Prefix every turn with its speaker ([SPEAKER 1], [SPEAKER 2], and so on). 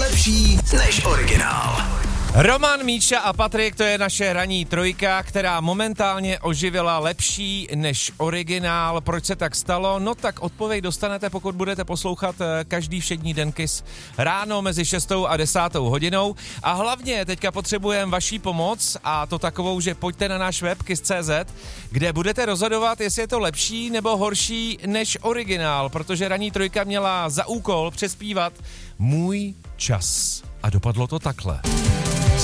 [SPEAKER 1] lepší než originál.
[SPEAKER 2] Roman, Míša a Patrik, to je naše ranní trojka, která momentálně oživila lepší než originál. Proč se tak stalo? No tak odpověď dostanete, pokud budete poslouchat každý všední den Kiss ráno mezi 6. a 10. hodinou. A hlavně teďka potřebujeme vaší pomoc, a to takovou, že pojďte na náš web kiss.cz, kde budete rozhodovat, jestli je to lepší nebo horší než originál, protože ranní trojka měla za úkol přespívat Můj čas. A dopadlo to takhle.